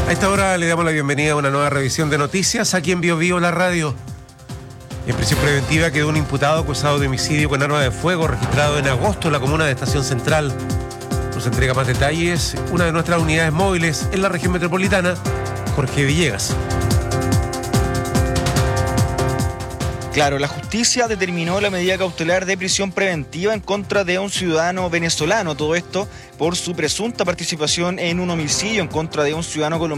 A esta hora le damos la bienvenida a una nueva revisión de noticias aquí en Bio Bio, la radio. En prisión preventiva quedó un imputado acusado de homicidio con arma de fuego registrado en agosto en la comuna de Estación Central. Nos entrega más detalles una de nuestras unidades móviles en la región metropolitana, Jorge Villegas. Claro, la justicia determinó la medida cautelar de prisión preventiva en contra de un ciudadano venezolano, todo esto por su presunta participación en un homicidio en contra de un ciudadano colombiano